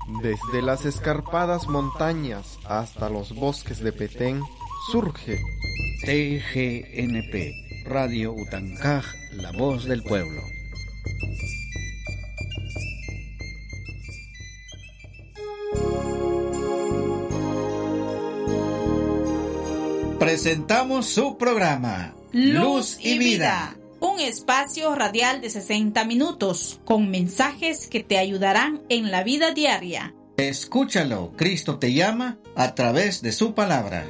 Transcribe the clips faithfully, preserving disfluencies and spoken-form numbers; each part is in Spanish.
Desde las escarpadas montañas hasta los bosques de Petén, surge T G N P, Radio Utancaj, la voz del pueblo. Presentamos su programa Luz y Vida, un espacio radial de sesenta minutos con mensajes que te ayudarán en la vida diaria. Escúchalo, Cristo te llama a través de su palabra.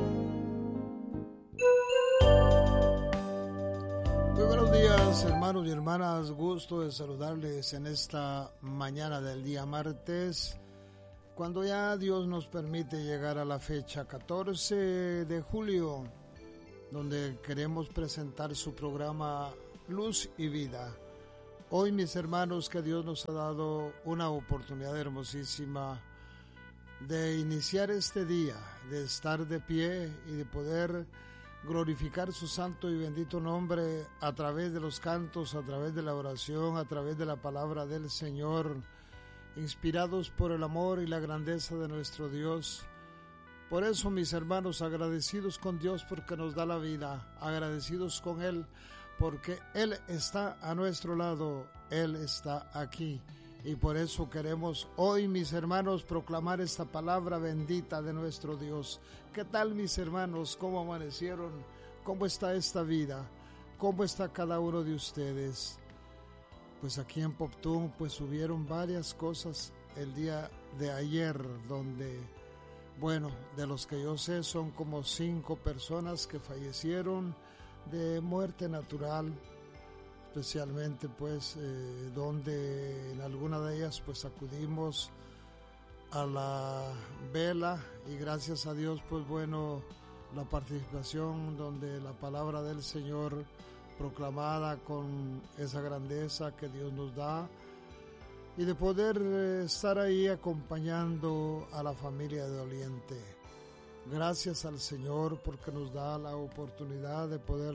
Muy buenos días, hermanos y hermanas, gusto de saludarles en esta mañana del día martes, cuando ya Dios nos permite llegar a la fecha catorce de julio, donde queremos presentar su programa Luz y Vida. Hoy, mis hermanos, que Dios nos ha dado una oportunidad hermosísima de iniciar este día, de estar de pie y de poder glorificar su santo y bendito nombre a través de los cantos, a través de la oración, a través de la palabra del Señor, inspirados por el amor y la grandeza de nuestro Dios. Por eso, mis hermanos, agradecidos con Dios porque nos da la vida, agradecidos con Él porque Él está a nuestro lado, Él está aquí. Y por eso queremos hoy, mis hermanos, proclamar esta palabra bendita de nuestro Dios. ¿Qué tal, mis hermanos? ¿Cómo amanecieron? ¿Cómo está esta vida? ¿Cómo está cada uno de ustedes? Pues aquí en Poptún pues hubieron varias cosas el día de ayer, donde, bueno, de los que yo sé son como cinco personas que fallecieron de muerte natural, especialmente pues eh, donde en alguna de ellas pues acudimos a la vela y gracias a Dios pues bueno, la participación donde la palabra del Señor proclamada con esa grandeza que Dios nos da y de poder estar ahí acompañando a la familia de doliente. Gracias al Señor porque nos da la oportunidad de poder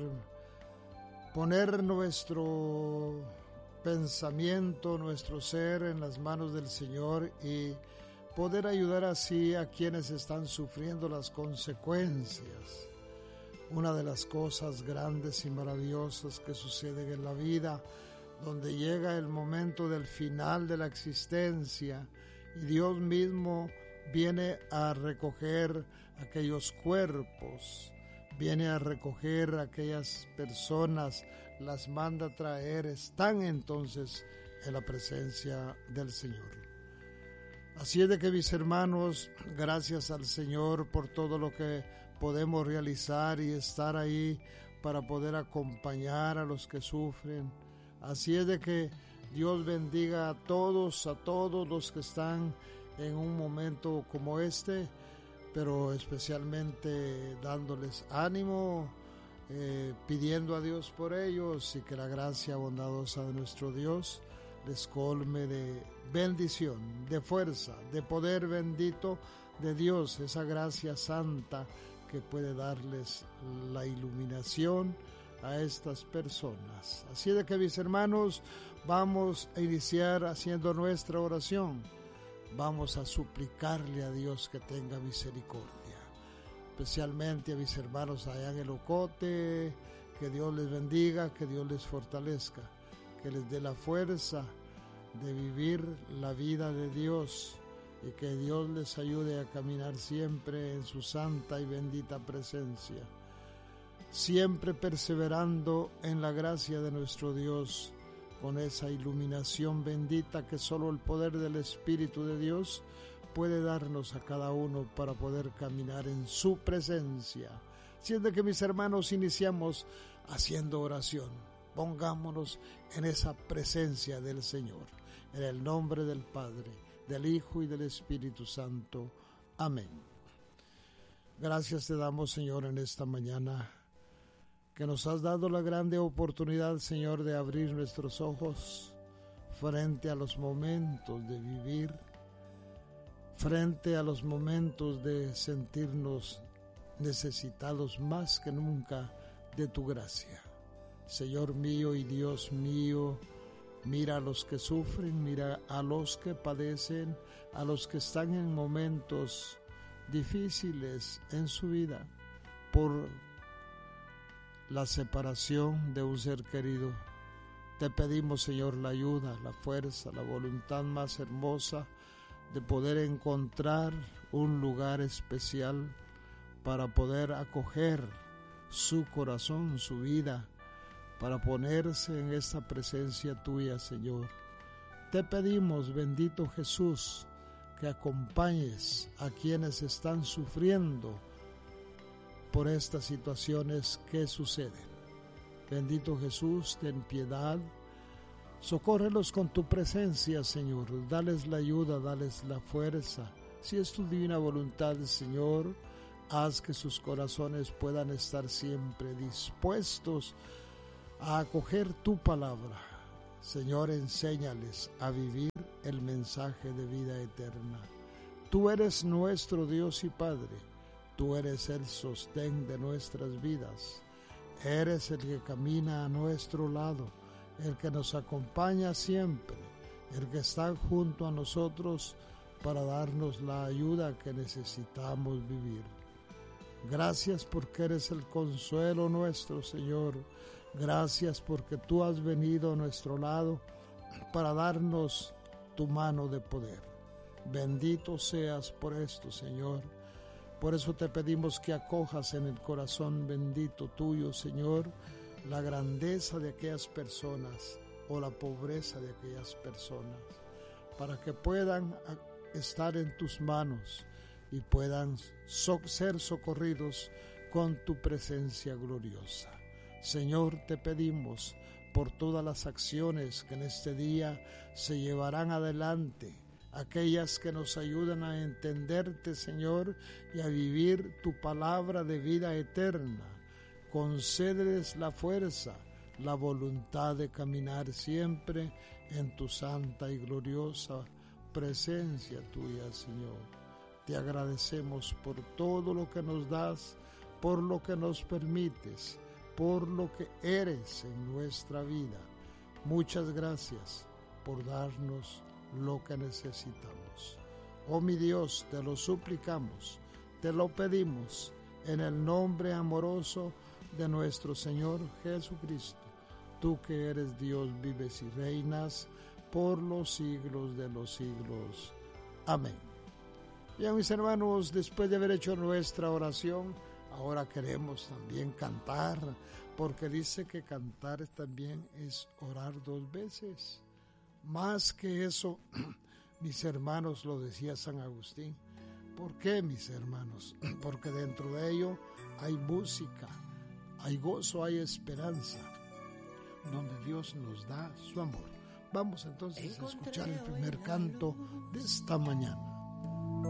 poner nuestro pensamiento, nuestro ser en las manos del Señor y poder ayudar así a quienes están sufriendo las consecuencias. Una de las cosas grandes y maravillosas que suceden en la vida, donde llega el momento del final de la existencia y Dios mismo viene a recoger aquellos cuerpos, viene a recoger aquellas personas, las manda a traer, están entonces en la presencia del Señor. Así es de que, mis hermanos, gracias al Señor por todo lo que podemos realizar y estar ahí para poder acompañar a los que sufren. Así es de que Dios bendiga a todos, a todos los que están en un momento como este, pero especialmente dándoles ánimo, eh, pidiendo a Dios por ellos y que la gracia bondadosa de nuestro Dios les colme de bendición, de fuerza, de poder bendito de Dios, esa gracia santa que puede darles la iluminación a estas personas. Así de que, mis hermanos, vamos a iniciar haciendo nuestra oración. Vamos a suplicarle a Dios que tenga misericordia, especialmente a mis hermanos allá en el Ocote, que Dios les bendiga, que Dios les fortalezca, que les dé la fuerza de vivir la vida de Dios y que Dios les ayude a caminar siempre en su santa y bendita presencia, siempre perseverando en la gracia de nuestro Dios, con esa iluminación bendita que solo el poder del Espíritu de Dios puede darnos a cada uno para poder caminar en su presencia. Siendo que, mis hermanos, iniciamos haciendo oración. Pongámonos en esa presencia del Señor, en el nombre del Padre, del Hijo y del Espíritu Santo. Amén. Gracias te damos, Señor, en esta mañana, que nos has dado la grande oportunidad, Señor, de abrir nuestros ojos frente a los momentos de vivir, frente a los momentos de sentirnos necesitados más que nunca de tu gracia. Señor mío y Dios mío, Mira a los que sufren, mira a los que padecen, a los que están en momentos difíciles en su vida por la separación de un ser querido. Te pedimos, Señor, la ayuda, la fuerza, la voluntad más hermosa de poder encontrar un lugar especial para poder acoger su corazón, su vida, para ponerse en esta presencia tuya, Señor. Te pedimos, bendito Jesús, que acompañes a quienes están sufriendo por estas situaciones que suceden. Bendito Jesús, ten piedad, socórrelos con tu presencia, Señor, dales la ayuda, dales la fuerza. Si es tu divina voluntad, Señor, haz que sus corazones puedan estar siempre dispuestos a acoger tu palabra. Señor, enséñales a vivir el mensaje de vida eterna. Tú eres nuestro Dios y Padre, tú eres el sostén de nuestras vidas. Eres el que camina a nuestro lado, el que nos acompaña siempre, el que está junto a nosotros para darnos la ayuda que necesitamos vivir. Gracias porque eres el consuelo nuestro, Señor. Gracias porque tú has venido a nuestro lado para darnos tu mano de poder. Bendito seas por esto, Señor. Por eso te pedimos que acojas en el corazón bendito tuyo, Señor, la grandeza de aquellas personas o la pobreza de aquellas personas, para que puedan estar en tus manos y puedan so- ser socorridos con tu presencia gloriosa. Señor, te pedimos por todas las acciones que en este día se llevarán adelante, aquellas que nos ayudan a entenderte, Señor, y a vivir tu palabra de vida eterna. Concédeles la fuerza, la voluntad de caminar siempre en tu santa y gloriosa presencia tuya, Señor. Te agradecemos por todo lo que nos das, por lo que nos permites, por lo que eres en nuestra vida. Muchas gracias por darnos lo que necesitamos. Oh mi Dios, te lo suplicamos, te lo pedimos en el nombre amoroso de nuestro Señor Jesucristo. Tú que eres Dios, vives y reinas por los siglos de los siglos. Amén. Bien, mis hermanos, después de haber hecho nuestra oración, ahora queremos también cantar, porque dice que cantar también es orar dos veces. Más que eso, mis hermanos, lo decía San Agustín. ¿Por qué, mis hermanos? Porque dentro de ello hay música, hay gozo, hay esperanza, donde Dios nos da su amor. Vamos entonces a escuchar el primer canto de esta mañana.